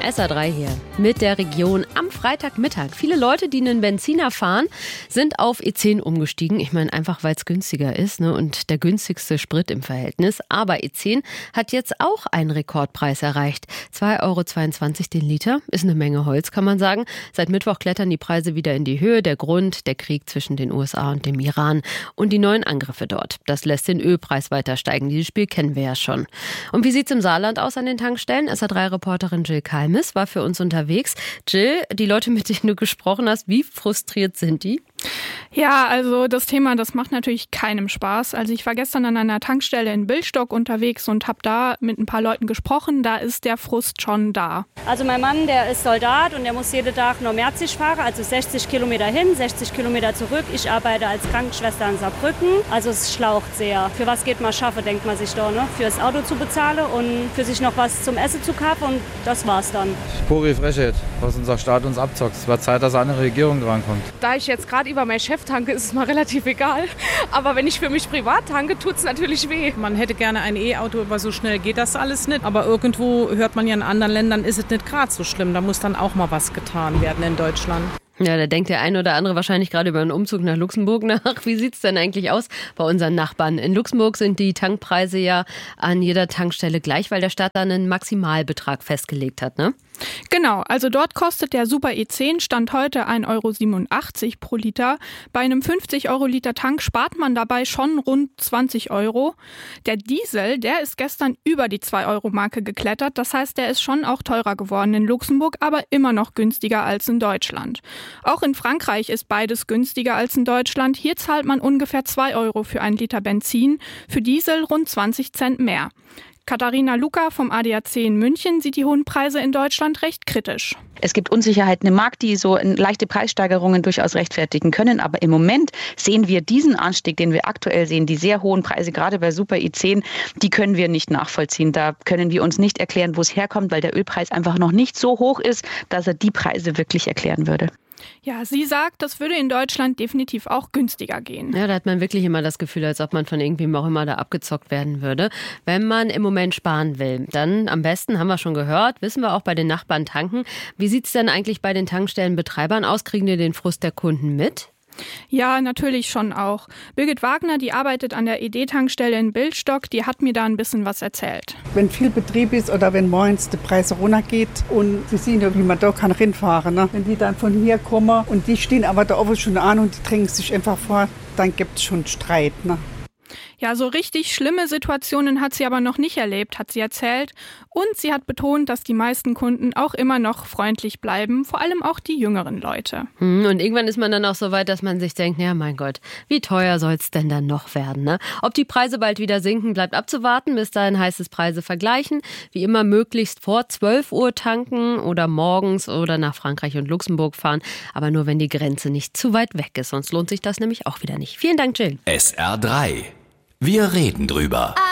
SA3 hier mit der Region am Freitagmittag. Viele Leute, die einen Benziner fahren, sind auf E10 umgestiegen. Ich meine einfach, weil es günstiger ist, ne? Und der günstigste Sprit im Verhältnis. Aber E10 hat jetzt auch einen Rekordpreis erreicht. 2,22 € den Liter. Ist eine Menge Holz, kann man sagen. Seit Mittwoch klettern die Preise wieder in die Höhe. Der Grund, der Krieg zwischen den USA und dem Iran und die neuen Angriffe dort. Das lässt den Ölpreis weiter steigen. Dieses Spiel kennen wir ja schon. Und wie sieht es im Saarland aus an den Tankstellen? SA3-Reporterin Jill Kalmis war für uns unterwegs. Jill, die Leute, mit denen du gesprochen hast, wie frustriert sind die? Ja, also das Thema, das macht natürlich keinem Spaß. Also ich war gestern an einer Tankstelle in Billstock unterwegs und habe da mit ein paar Leuten gesprochen. Da ist der Frust schon da. Also mein Mann, der ist Soldat und der muss jeden Tag nur Merzig fahren, also 60 Kilometer hin, 60 Kilometer zurück. Ich arbeite als Krankenschwester in Saarbrücken, also es schlaucht sehr. Für was geht man schaffen, denkt man sich da, ne? Fürs Auto zu bezahlen und für sich noch was zum Essen zu kaufen und das war's dann. Pure Frechheit, was unser Staat uns abzockt. Es wird Zeit, dass eine andere Regierung drankommt. Da ich jetzt gerade über meinen Chef tanke, ist es mal relativ egal. Aber wenn ich für mich privat tanke, tut es natürlich weh. Man hätte gerne ein E-Auto, aber so schnell geht das alles nicht. Aber irgendwo hört man ja in anderen Ländern, ist es nicht gerade so schlimm. Da muss dann auch mal was getan werden in Deutschland. Ja, da denkt der eine oder andere wahrscheinlich gerade über einen Umzug nach Luxemburg nach. Wie sieht's denn eigentlich aus bei unseren Nachbarn? In Luxemburg sind die Tankpreise ja an jeder Tankstelle gleich, weil der Staat da einen Maximalbetrag festgelegt hat, ne? Genau, also dort kostet der Super E10 Stand heute 1,87 € pro Liter. Bei einem 50-Euro-Liter Tank spart man dabei schon rund 20 €. Der Diesel, der ist gestern über die 2-Euro-Marke geklettert. Das heißt, der ist schon auch teurer geworden in Luxemburg, aber immer noch günstiger als in Deutschland. Auch in Frankreich ist beides günstiger als in Deutschland. Hier zahlt man ungefähr 2 € für einen Liter Benzin, für Diesel rund 20 Cent mehr. Katharina Luca vom ADAC in München sieht die hohen Preise in Deutschland recht kritisch. Es gibt Unsicherheiten im Markt, die so leichte Preissteigerungen durchaus rechtfertigen können. Aber im Moment sehen wir diesen Anstieg, den wir aktuell sehen, die sehr hohen Preise, gerade bei Super E10, die können wir nicht nachvollziehen. Da können wir uns nicht erklären, wo es herkommt, weil der Ölpreis einfach noch nicht so hoch ist, dass er die Preise wirklich erklären würde. Ja, sie sagt, das würde in Deutschland definitiv auch günstiger gehen. Ja, da hat man wirklich immer das Gefühl, als ob man von irgendwem auch immer da abgezockt werden würde. Wenn man im Moment sparen will, dann am besten, haben wir schon gehört, wissen wir auch bei den Nachbarn tanken. Wie sieht es denn eigentlich bei den Tankstellenbetreibern aus? Kriegen die den Frust der Kunden mit? Ja, natürlich schon auch. Birgit Wagner, die arbeitet an der ED-Tankstelle in Billstock, die hat mir da ein bisschen was erzählt. Wenn viel Betrieb ist oder wenn morgens der Preis runtergeht und sie sehen ja, wie man da kann hinfahren, ne? Wenn die dann von hier kommen und die stehen aber da oben schon an und die drängen sich einfach vor, dann gibt es schon Streit, ne? Ja, so richtig schlimme Situationen hat sie aber noch nicht erlebt, hat sie erzählt. Und sie hat betont, dass die meisten Kunden auch immer noch freundlich bleiben, vor allem auch die jüngeren Leute. Und irgendwann ist man dann auch so weit, dass man sich denkt, ja mein Gott, wie teuer soll es denn dann noch werden, ne? Ob die Preise bald wieder sinken, bleibt abzuwarten. Bis dahin heißt es Preise vergleichen. Wie immer möglichst vor 12 Uhr tanken oder morgens oder nach Frankreich und Luxemburg fahren. Aber nur, wenn die Grenze nicht zu weit weg ist. Sonst lohnt sich das nämlich auch wieder nicht. Vielen Dank, Jill. SR3. Wir reden drüber.